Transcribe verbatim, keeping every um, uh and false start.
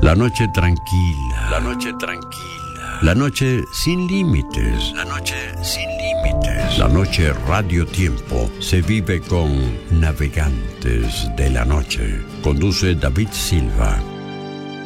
La noche tranquila, la noche tranquila, la noche sin límites, la noche sin límites. La noche Radio Tiempo se vive con Navegantes de la Noche. Conduce David Silva.